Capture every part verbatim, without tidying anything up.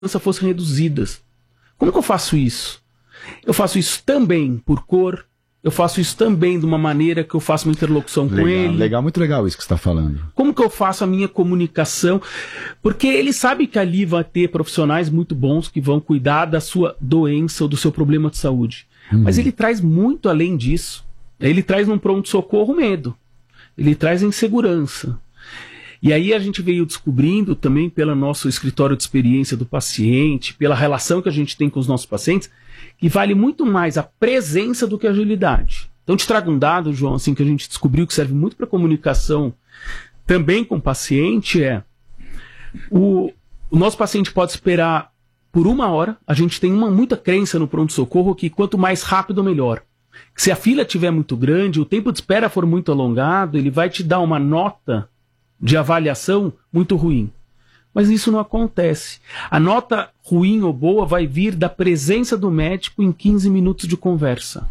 fossem reduzidas. Como que eu faço isso? Eu faço isso também por cor, eu faço isso também de uma maneira que eu faço uma interlocução legal, com ele. Legal, muito legal isso que você está falando. Como que eu faço a minha comunicação? Porque ele sabe que ali vai ter profissionais muito bons que vão cuidar da sua doença ou do seu problema de saúde. Uhum. Mas ele traz muito além disso. Ele traz num pronto-socorro medo. Ele traz insegurança. E aí a gente veio descobrindo também pelo nosso escritório de experiência do paciente, pela relação que a gente tem com os nossos pacientes, que vale muito mais a presença do que a agilidade. Então te trago um dado, João, assim, que a gente descobriu que serve muito para comunicação também com o paciente, é o, o nosso paciente pode esperar por uma hora. A gente tem uma, muita crença no pronto-socorro que quanto mais rápido, melhor. Que se a fila estiver muito grande, o tempo de espera for muito alongado, ele vai te dar uma nota de avaliação muito ruim. Mas isso não acontece. A nota ruim ou boa vai vir da presença do médico em quinze minutos de conversa.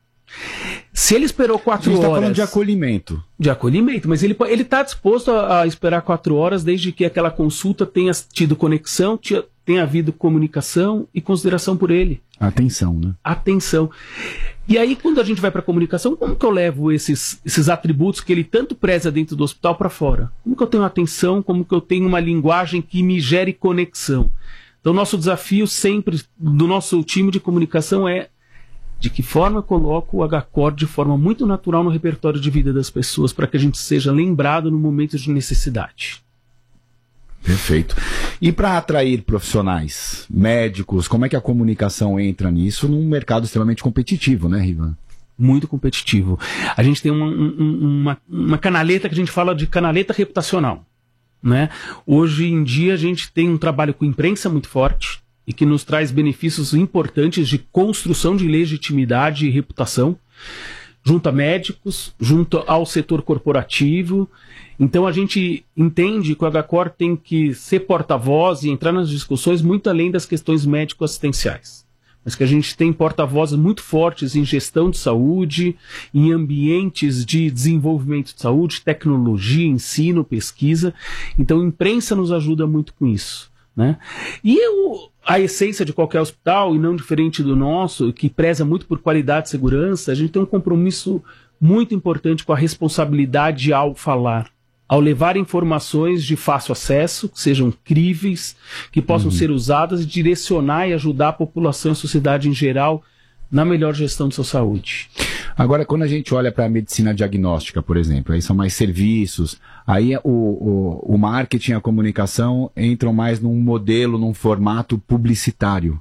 Se ele esperou quatro horas... A gente está falando de acolhimento. De acolhimento, mas ele está disposto a, a esperar quatro horas desde que aquela consulta tenha tido conexão, tenha, tenha havido comunicação e consideração por ele. Atenção, né? Atenção. E aí, quando a gente vai para a comunicação, como que eu levo esses, esses atributos que ele tanto preza dentro do hospital para fora? Como que eu tenho atenção? Como que eu tenho uma linguagem que me gere conexão? Então, nosso desafio sempre do nosso time de comunicação é de que forma eu coloco o H C O R de forma muito natural no repertório de vida das pessoas para que a gente seja lembrado no momento de necessidade. Perfeito. E para atrair profissionais, médicos, como é que a comunicação entra nisso num mercado extremamente competitivo, né, Rivan? Muito competitivo. A gente tem uma, um, uma, uma canaleta que a gente fala de canaleta reputacional, né? Hoje em dia a gente tem um trabalho com imprensa muito forte e que nos traz benefícios importantes de construção de legitimidade e reputação, junto a médicos, junto ao setor corporativo. Então a gente entende que o H C O R tem que ser porta-voz e entrar nas discussões muito além das questões médico-assistenciais. Mas que a gente tem porta-vozes muito fortes em gestão de saúde, em ambientes de desenvolvimento de saúde, tecnologia, ensino, pesquisa. Então a imprensa nos ajuda muito com isso, né? E eu, a essência de qualquer hospital, e não diferente do nosso, que preza muito por qualidade e segurança, a gente tem um compromisso muito importante com a responsabilidade ao falar, ao levar informações de fácil acesso, que sejam críveis, que possam uhum. ser usadas e direcionar e ajudar a população e a sociedade em geral na melhor gestão de sua saúde. Agora, quando a gente olha para a medicina diagnóstica, por exemplo, aí são mais serviços, aí o, o, o marketing e a comunicação entram mais num modelo, num formato publicitário.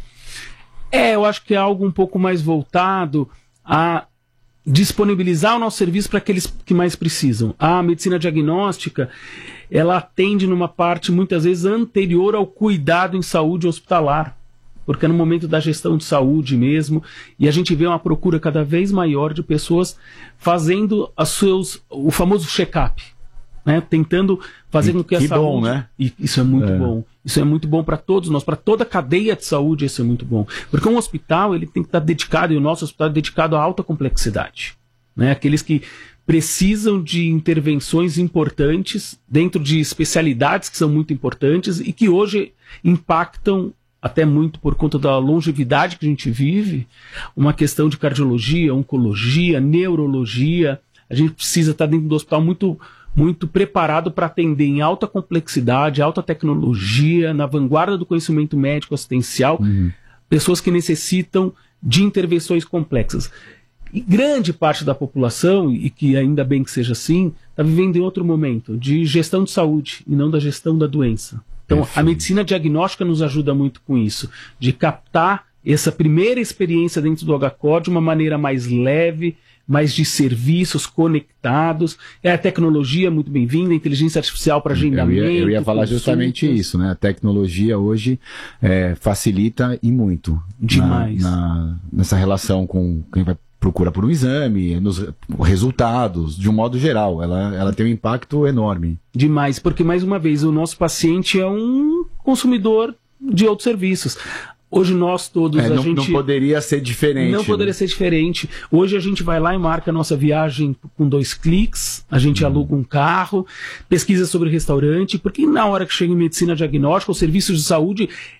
É, eu acho que é algo um pouco mais voltado a disponibilizar o nosso serviço para aqueles que mais precisam. A medicina diagnóstica, ela atende numa parte muitas vezes anterior ao cuidado em saúde hospitalar, porque é no momento da gestão de saúde mesmo, e a gente vê uma procura cada vez maior de pessoas fazendo as seus, o famoso check-up, né? Tentando fazer com que a que saúde... bom, né? E isso é muito é. bom. Isso é muito bom para todos nós, para toda a cadeia de saúde, isso é muito bom. Porque um hospital, ele tem que estar dedicado, e o nosso hospital é dedicado à alta complexidade, né? Aqueles que precisam de intervenções importantes dentro de especialidades que são muito importantes e que hoje impactam até muito por conta da longevidade que a gente vive, uma questão de cardiologia, oncologia, neurologia. A gente precisa estar dentro do hospital muito, muito preparado para atender em alta complexidade, alta tecnologia, na vanguarda do conhecimento médico assistencial, uhum. pessoas que necessitam de intervenções complexas. E grande parte da população, e que ainda bem que seja assim, está vivendo em outro momento, de gestão de saúde e não da gestão da doença. Então, Perfeito. A medicina diagnóstica nos ajuda muito com isso, de captar essa primeira experiência dentro do H C O R de uma maneira mais leve, mais de serviços conectados. É a tecnologia muito bem-vinda, a inteligência artificial para agendamento. Eu ia, eu ia falar justamente isso, né? A tecnologia hoje é, facilita e muito. Demais. Na, na, nessa relação com quem vai procura por um exame, nos resultados, de um modo geral. Ela, ela tem um impacto enorme. Demais, porque, mais uma vez, o nosso paciente é um consumidor de outros serviços. Hoje nós todos, é, a não, gente... Não poderia ser diferente. Não poderia né? ser diferente. Hoje a gente vai lá e marca a nossa viagem com dois cliques, a gente hum. aluga um carro, pesquisa sobre restaurante, porque na hora que chega em medicina diagnóstica, os serviços de saúde